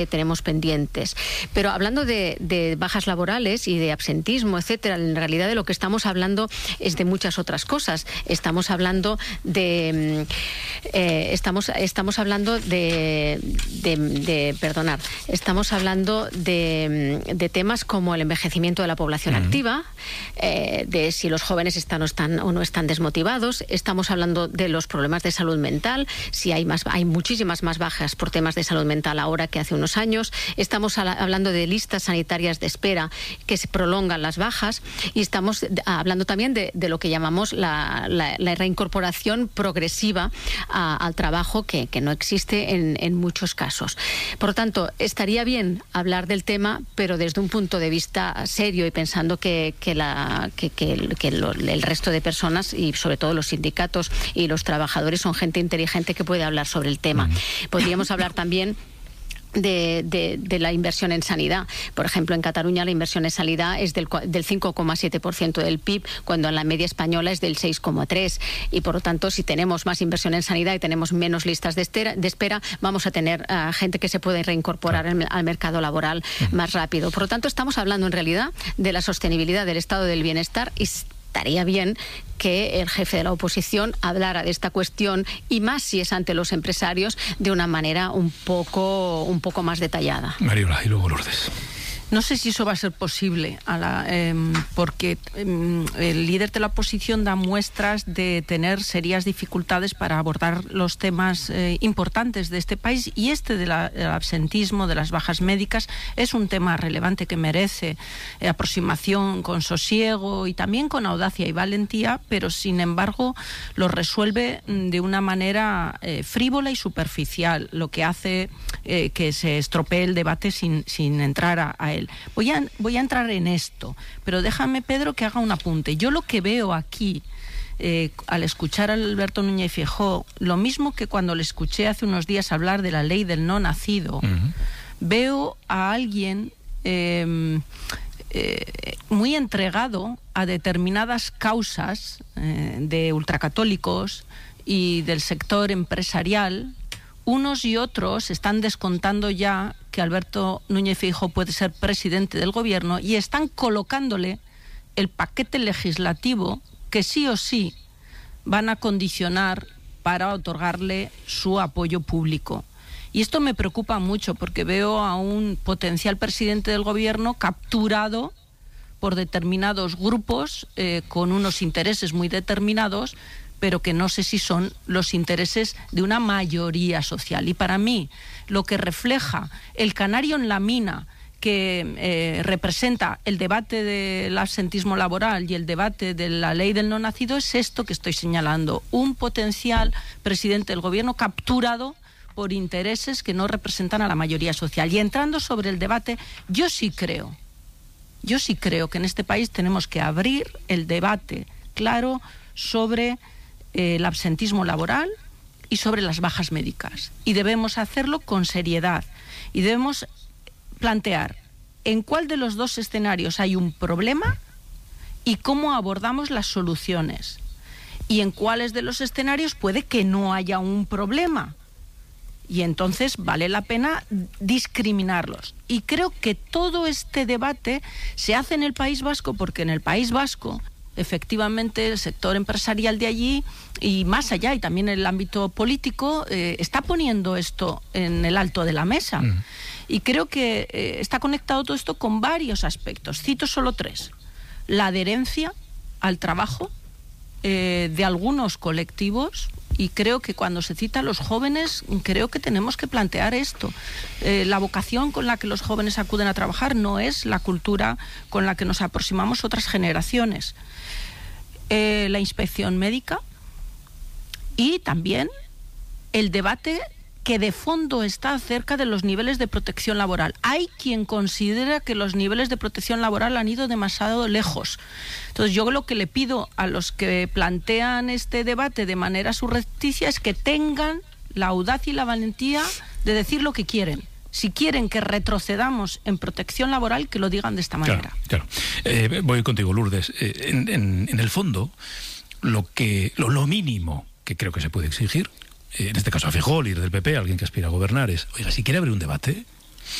tenemos pendientes. Pero hablando de bajas laborales y de absentismo, etcétera, en realidad de lo que estamos hablando es de muchas otras cosas. Estamos hablando de temas como el envejecimiento de la población activa, de si los jóvenes están o no están desmotivados. Estamos hablando de los problemas de salud mental, si hay muchísimas más bajas por temas de salud mental ahora que hace unos años. Estamos hablando de listas sanitarias de espera que se prolongan las bajas, y estamos hablando también de lo que llamamos la reincorporación progresiva al trabajo que no existe en muchos casos. Por lo tanto, estaría bien hablar del tema, pero desde un punto de vista serio y pensando que el resto de personas, y sobre todo los sindicatos y los trabajadores, son gente inteligente que puede hablar sobre el tema. Podríamos hablar también de la inversión en sanidad. Por ejemplo, en Cataluña la inversión en sanidad es del 5,7% del PIB, cuando en la media española es del 6,3%. Y por lo tanto, si tenemos más inversión en sanidad y tenemos menos listas de espera, vamos a tener gente que se puede reincorporar al mercado laboral más rápido. Por lo tanto, estamos hablando en realidad de la sostenibilidad del estado del bienestar, y estaría bien que el jefe de la oposición hablara de esta cuestión, y más si es ante los empresarios, de una manera un poco más detallada. Mariola, y luego Lourdes. No sé si eso va a ser posible, porque el líder de la oposición da muestras de tener serias dificultades para abordar los temas importantes de este país, y del absentismo, de las bajas médicas, es un tema relevante que merece aproximación con sosiego y también con audacia y valentía, pero sin embargo lo resuelve de una manera frívola y superficial, lo que hace que se estropee el debate sin entrar a él. Voy a entrar en esto, pero déjame, Pedro, que haga un apunte. Yo lo que veo aquí, al escuchar a Alberto Núñez Feijóo, lo mismo que cuando le escuché hace unos días hablar de la ley del no nacido, veo a alguien muy entregado a determinadas causas de ultracatólicos y del sector empresarial. Unos y otros están descontando ya que Alberto Núñez Feijóo puede ser presidente del gobierno, y están colocándole el paquete legislativo que sí o sí van a condicionar para otorgarle su apoyo público. Y esto me preocupa mucho, porque veo a un potencial presidente del gobierno capturado por determinados grupos con unos intereses muy determinados, pero que no sé si son los intereses de una mayoría social. Y para mí, lo que refleja el canario en la mina que representa el debate del absentismo laboral y el debate de la ley del no nacido es esto que estoy señalando: un potencial presidente del gobierno capturado por intereses que no representan a la mayoría social. Y entrando sobre el debate, yo sí creo que en este país tenemos que abrir el debate claro sobre el absentismo laboral y sobre las bajas médicas, y debemos hacerlo con seriedad, y debemos plantear en cuál de los dos escenarios hay un problema y cómo abordamos las soluciones, y en cuáles de los escenarios puede que no haya un problema, y entonces vale la pena discriminarlos. Y creo que todo este debate se hace en el País Vasco, porque en el País Vasco efectivamente el sector empresarial de allí, y más allá, y también en el ámbito político, está poniendo esto en el alto de la mesa. Y creo que está conectado todo esto con varios aspectos. Cito solo 3. La adherencia al trabajo de algunos colectivos, y creo que cuando se cita a los jóvenes, creo que tenemos que plantear esto. La vocación con la que los jóvenes acuden a trabajar no es la cultura con la que nos aproximamos otras generaciones. La inspección médica, y también el debate que de fondo está acerca de los niveles de protección laboral. Hay quien considera que los niveles de protección laboral han ido demasiado lejos. Entonces, yo lo que le pido a los que plantean este debate de manera surrepticia es que tengan la audacia y la valentía de decir lo que quieren. Si quieren que retrocedamos en protección laboral, que lo digan de esta manera. Claro. Voy contigo, Lourdes. En el fondo, lo mínimo que creo que se puede exigir, en este caso a Feijóo, líder del PP, alguien que aspira a gobernar, es: oiga, si quiere abrir un debate,